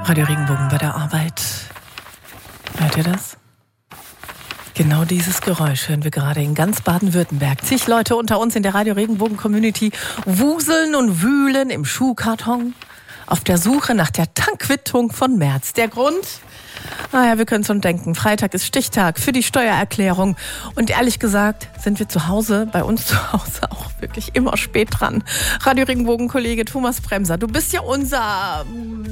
Radio Regenbogen bei der Arbeit. Hört ihr das? Genau dieses Geräusch hören wir gerade in ganz Baden-Württemberg. Zig Leute unter uns in der Radio Regenbogen Community wuseln und wühlen im Schuhkarton auf der Suche nach der Tankquittung von März. Der Grund? Naja, wir können schon denken. Freitag ist Stichtag für die Steuererklärung. Und ehrlich gesagt sind wir bei uns zu Hause auch wirklich immer spät dran. Radio Regenbogen-Kollege Thomas Bremser, du bist ja unser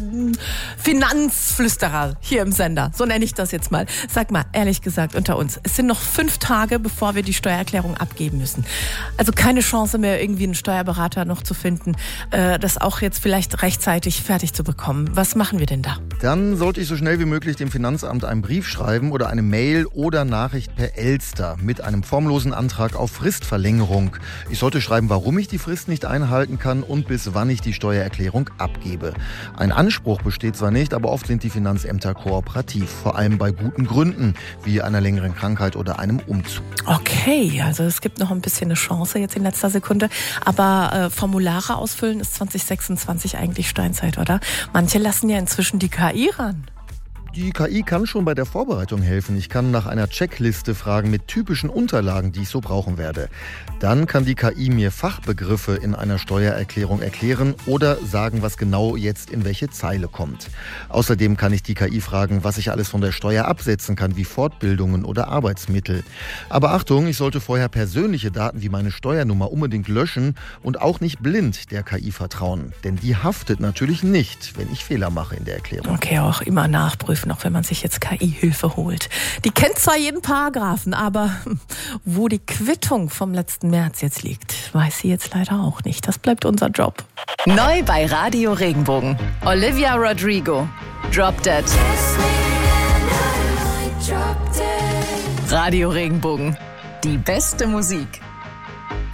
Finanzflüsterer hier im Sender. So nenne ich das jetzt mal. Sag mal, ehrlich gesagt, unter uns, es sind noch 5 Tage, bevor wir die Steuererklärung abgeben müssen. Also keine Chance mehr, irgendwie einen Steuerberater noch zu finden, das auch jetzt vielleicht rechtzeitig fertig zu bekommen. Was machen wir denn da? Dann sollte ich so schnell wie möglich dem Finanzamt einen Brief schreiben oder eine Mail oder Nachricht per Elster mit einem formlosen Antrag auf Fristverlängerung. Ich sollte schreiben, warum ich die Frist nicht einhalten kann und bis wann ich die Steuererklärung abgebe. Ein Anspruch besteht zwar nicht, aber oft sind die Finanzämter kooperativ, vor allem bei guten Gründen, wie einer längeren Krankheit oder einem Umzug. Okay, also es gibt noch ein bisschen eine Chance jetzt in letzter Sekunde, aber Formulare ausfüllen ist 2026 eigentlich Steinzeit, oder? Manche lassen ja inzwischen die KI ran. Die KI kann schon bei der Vorbereitung helfen. Ich kann nach einer Checkliste fragen mit typischen Unterlagen, die ich so brauchen werde. Dann kann die KI mir Fachbegriffe in einer Steuererklärung erklären oder sagen, was genau jetzt in welche Zeile kommt. Außerdem kann ich die KI fragen, was ich alles von der Steuer absetzen kann, wie Fortbildungen oder Arbeitsmittel. Aber Achtung, ich sollte vorher persönliche Daten wie meine Steuernummer unbedingt löschen und auch nicht blind der KI vertrauen. Denn die haftet natürlich nicht, wenn ich Fehler mache in der Erklärung. Okay, auch immer nachprüfen, auch wenn man sich jetzt KI-Hilfe holt. Die kennt zwar jeden Paragraphen, aber wo die Quittung vom letzten März jetzt liegt, weiß sie jetzt leider auch nicht. Das bleibt unser Job. Neu bei Radio Regenbogen. Olivia Rodrigo. Drop Dead. Radio Regenbogen. Die beste Musik.